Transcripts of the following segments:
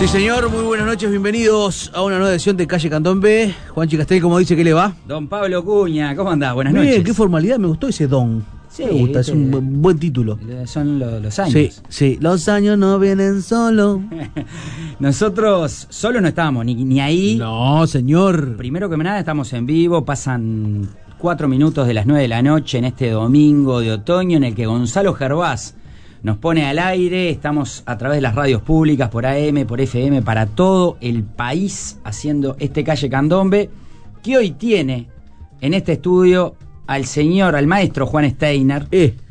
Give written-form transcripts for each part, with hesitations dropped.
Sí, señor, muy buenas noches, bienvenidos a una nueva edición de Calle Candombe. Juanchi Castel, ¿cómo dice que le va? Don Pablo Cuña, ¿cómo andás? Buenas noches. Bien, qué formalidad, me gustó ese don. Sí, me gusta, es un buen título. Son los años. Sí, sí, los años no vienen solo. Nosotros solo no estamos, ni ahí. No, señor. Primero que nada, estamos en vivo, pasan 4 minutos de las 9 de la noche en este domingo de otoño en el que Gonzalo Gervás nos pone al aire. Estamos a través de las radios públicas, por AM, por FM, para todo el país, haciendo este Calle Candombe, que hoy tiene en este estudio al maestro Juan Steiner.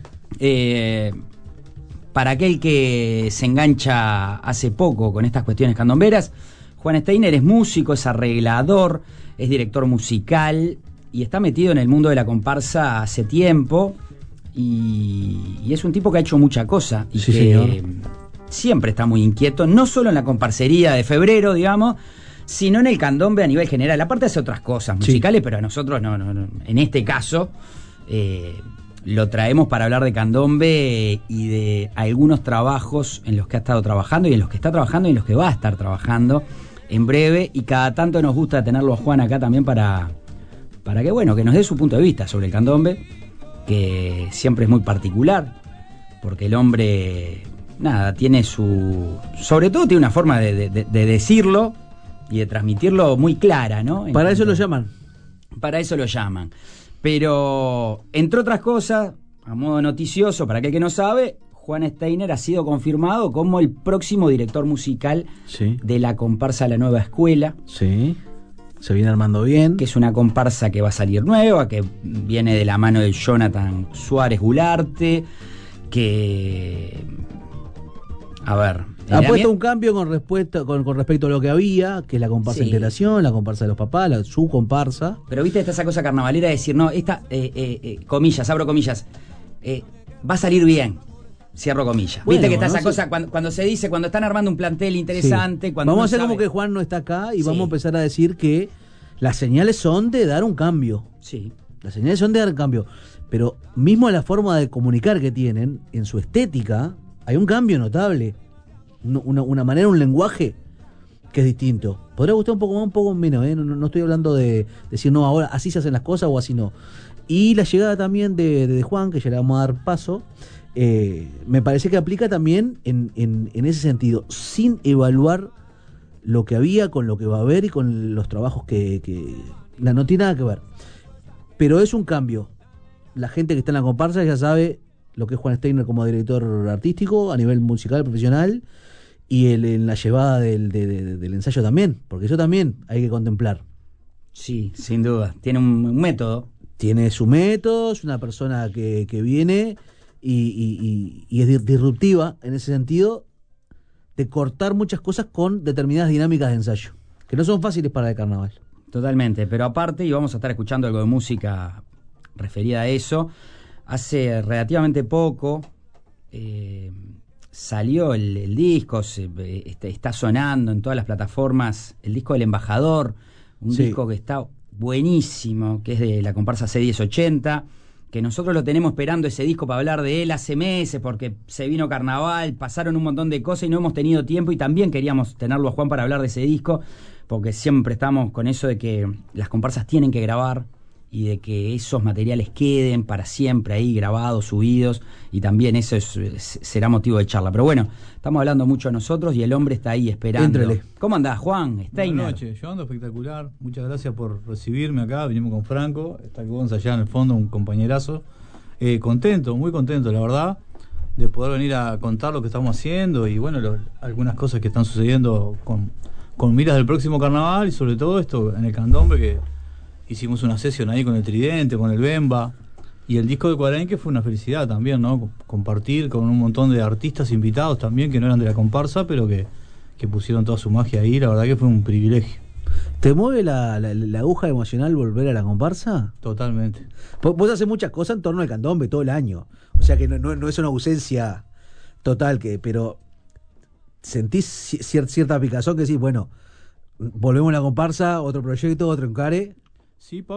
Para aquel que se engancha hace poco con estas cuestiones candomberas, Juan Steiner es músico, es arreglador, es director musical y está metido en el mundo de la comparsa hace tiempo. Y es un tipo que ha hecho mucha cosa y sí, que señor, siempre está muy inquieto, no solo en la comparcería de febrero, digamos, sino en el candombe a nivel general. Aparte hace otras cosas musicales, sí, pero a nosotros no. En este caso lo traemos para hablar de candombe y de algunos trabajos en los que ha estado trabajando y en los que está trabajando y en los que va a estar trabajando en breve. Y cada tanto nos gusta tenerlo a Juan acá también para que nos dé su punto de vista sobre el candombe, que siempre es muy particular, porque el hombre, tiene sobre todo tiene una forma de decirlo y de transmitirlo muy clara, ¿no? Para eso lo llaman. Para eso lo llaman. Pero, entre otras cosas, a modo noticioso, para aquel que no sabe, Juan Steiner ha sido confirmado como el próximo director musical, sí, de la comparsa La Nueva Escuela. Sí. Se viene armando bien. Que es una comparsa que va a salir nueva, que viene de la mano de Jonathan Suárez Gularte, que... A ver... Ha puesto un cambio con respecto a lo que había, que es la comparsa, sí, Integración, la comparsa de los papás, su comparsa. Pero viste, está esa cosa carnavalera de decir, no, esta, comillas, abro comillas, va a salir bien. Cierro comillas. Bueno, viste que está esa cosa cuando se dice, cuando están armando un plantel interesante. Sí. Cuando vamos a hacer como que Juan no está acá y sí, vamos a empezar a decir que las señales son de dar un cambio. Sí. Las señales son de dar un cambio. Pero mismo la forma de comunicar que tienen, en su estética, hay un cambio notable. Una manera, un lenguaje que es distinto. Podría gustar un poco más, un poco menos, ¿eh? No estoy hablando de decir, no, ahora así se hacen las cosas o así no. Y la llegada también de Juan, que ya le vamos a dar paso. Me parece que aplica también en ese sentido, sin evaluar lo que había con lo que va a haber y con los trabajos que no tiene nada que ver, pero es un cambio. La gente que está en la comparsa ya sabe lo que es Juan Steiner como director artístico a nivel musical profesional y en la llevada del ensayo también, porque eso también hay que contemplar. Sí, sin duda, tiene un método. Tiene su método, es una persona que viene y es disruptiva en ese sentido de cortar muchas cosas con determinadas dinámicas de ensayo, que no son fáciles para el carnaval. Totalmente, pero aparte, y vamos a estar escuchando algo de música referida a eso, hace relativamente poco salió el disco, está sonando en todas las plataformas, el disco del Embajador, un sí, disco que está buenísimo, que es de la comparsa C1080, que nosotros lo tenemos esperando ese disco para hablar de él hace meses, porque se vino carnaval, pasaron un montón de cosas y no hemos tenido tiempo, y también queríamos tenerlo a Juan para hablar de ese disco, porque siempre estamos con eso de que las comparsas tienen que grabar y de que esos materiales queden para siempre ahí grabados, subidos, y también eso será motivo de charla. Pero bueno, estamos hablando mucho de nosotros y el hombre está ahí esperando. Éntrale. ¿Cómo andás, Juan Steiner? Buenas noches, yo ando espectacular. Muchas gracias por recibirme acá. Vinimos con Franco, está Gonza allá en el fondo, un compañerazo. Contento, muy contento, la verdad, de poder venir a contar lo que estamos haciendo y bueno, algunas cosas que están sucediendo con miras del próximo carnaval, y sobre todo esto en el candombe, que hicimos una sesión ahí con el Tridente, con el Bemba, y el disco de Cuaraín, que fue una felicidad también, ¿no? Compartir con un montón de artistas invitados también, que no eran de la comparsa, pero que pusieron toda su magia ahí. La verdad que fue un privilegio. ¿Te mueve la aguja emocional volver a la comparsa? Totalmente. Vos haces muchas cosas en torno al candombe todo el año, o sea que no es una ausencia total, pero sentís cierta picazón que decís, bueno, volvemos a la comparsa, otro proyecto, otro encare. Sí,